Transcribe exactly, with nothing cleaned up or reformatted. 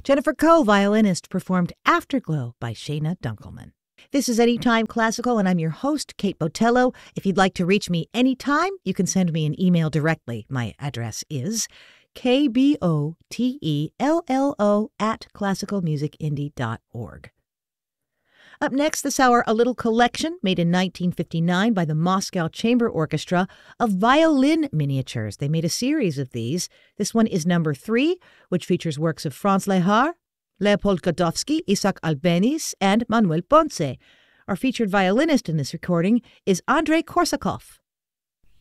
Jennifer Coe, violinist, performed Afterglow by Shayna Dunkelman. This is Anytime Classical, and I'm your host, Kate Botello. If you'd like to reach me anytime, you can send me an email directly. My address is K B O T E L L O at classical music indie dot org. Up next this hour, a little collection made in nineteen fifty-nine by the Moscow Chamber Orchestra of violin miniatures. They made a series of these. This one is number three, which features works of Franz Lehár, Leopold Godowsky, Isaac Albéniz, and Manuel Ponce. Our featured violinist in this recording is Andrei Korsakov.